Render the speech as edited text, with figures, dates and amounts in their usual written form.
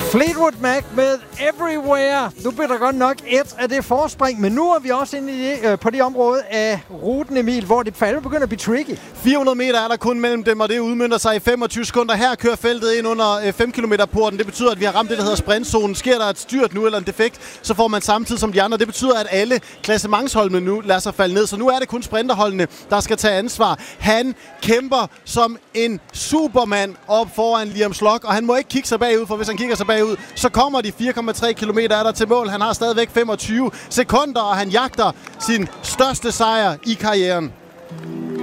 Fleetwood Mac med Everywhere. Nu bliver der godt nok et af det forspring, men nu er vi også inde i det, på det område af ruten, Emil, hvor det fandme begynder at blive tricky. 400 meter er der kun mellem dem, og det udmønter sig i 25 sekunder. Her kører feltet ind under 5 km-porten. Det betyder, at vi har ramt det, der hedder sprintzonen. Sker der et styrt nu eller en defekt, så får man samme tid som de andre. Det betyder, at alle klassementsholdene nu lader sig falde ned. Så nu er det kun sprinterholdene, der skal tage ansvar. Han kæmper som en supermand op foran Liam Slock, og han må ikke kigge sig bagud, for hvis han kigger sig bagud, så kommer de 4,3 kilometer er der til mål. Han har stadigvæk 25 sekunder, og han jagter sin største sejr i karrieren.